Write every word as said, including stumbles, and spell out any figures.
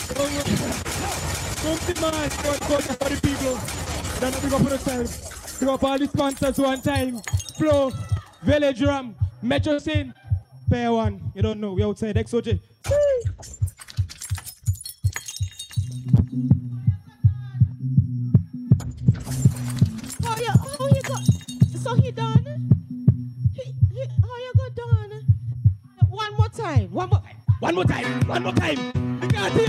Something man, for, for, for the people. Then we go for yourself. We go for all the sponsors one time. Flow, Village Ram, Metro Sin, Pair One. You don't know, we outside X O J. How you, how you got, so he done? He, he, how you got done? One more time, one more time. One more time, one more time. We can't hear